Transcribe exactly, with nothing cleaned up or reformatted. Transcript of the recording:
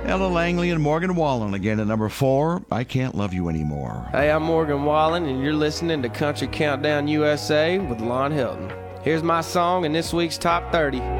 Ella Langley and Morgan Wallen again at number four, I Can't Love You Anymore. Hey, I'm Morgan Wallen, and you're listening to Country Countdown U S A with Lon Hilton. Here's my song in this week's Top thirty.